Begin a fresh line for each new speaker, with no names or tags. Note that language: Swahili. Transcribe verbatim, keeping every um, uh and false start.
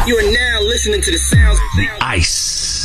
You are now listening to the sounds of
The Ice.